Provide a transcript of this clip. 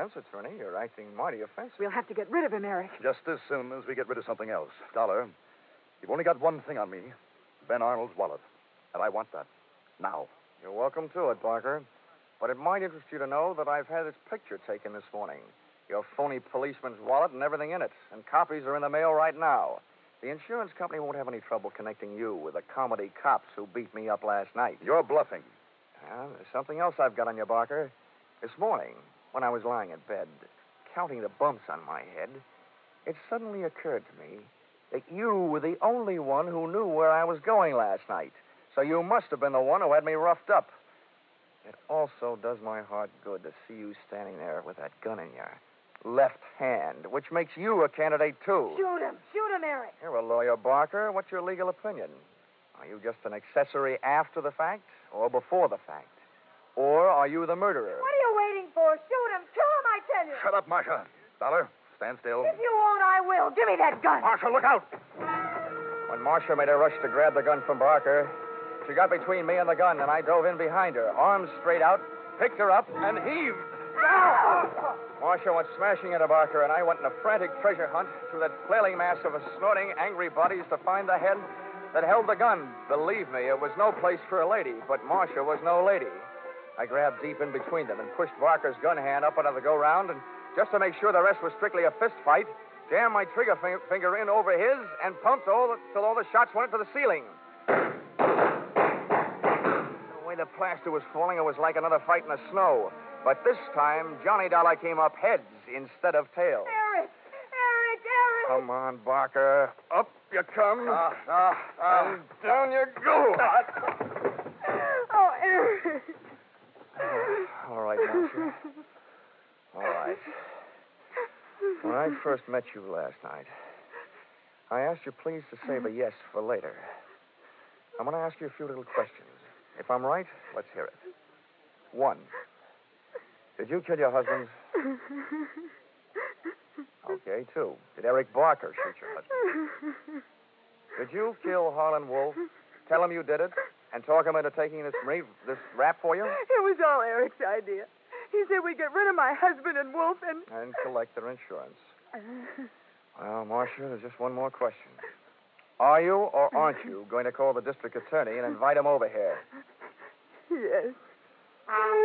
defense attorney, you're acting mighty offensive. We'll have to get rid of him, Eric. Just as soon as we get rid of something else. Dollar, you've only got one thing on me. Ben Arnold's wallet. And I want that. Now. You're welcome to it, Barker. But it might interest you to know that I've had its picture taken this morning. Your phony policeman's wallet and everything in it. And copies are in the mail right now. The insurance company won't have any trouble connecting you with the comedy cops who beat me up last night. You're bluffing. There's something else I've got on you, Barker. This morning, when I was lying in bed, counting the bumps on my head, it suddenly occurred to me that you were the only one who knew where I was going last night. So you must have been the one who had me roughed up. It also does my heart good to see you standing there with that gun in your left hand, which makes you a candidate, too. Shoot him, Eric. You're a lawyer, Barker. What's your legal opinion? Are you just an accessory after the fact or before the fact? Or are you the murderer? What are you waiting for? Shoot him, kill him, I tell you. Shut up, Marcia. Dollar, stand still. If you won't, I will. Give me that gun. Marcia, look out. When Marcia made a rush to grab the gun from Barker, she got between me and the gun, and I dove in behind her, arms straight out, picked her up, and heaved. Marcia went smashing into Barker, and I went in a frantic treasure hunt through that flailing mass of snorting, angry bodies to find the head that held the gun. Believe me, it was no place for a lady, but Marcia was no lady. I grabbed deep in between them and pushed Barker's gun hand up under the go-round, and just to make sure the rest was strictly a fist fight, jammed my trigger finger in over his and pumped till all the shots went to the ceiling. The way the plaster was falling, it was like another fight in the snow. But this time, Johnny Dollar came up heads instead of tails. Eric! Come on, Barker. Up you come. And down you go. Oh, Eric. All right, Marcia. All right. When I first met you last night, I asked you please to save a yes for later. I'm going to ask you a few little questions. If I'm right, let's hear it. 1. Did you kill your husband? Okay, 2. Did Eric Barker shoot your husband? Did you kill Harlan Wolf, tell him you did it, and talk him into taking this rap for you? It was all Eric's idea. He said we'd get rid of my husband and Wolf and... And collect their insurance. Well, Marcia, there's just one more question. Are you or aren't you going to call the district attorney and invite him over here? Yes.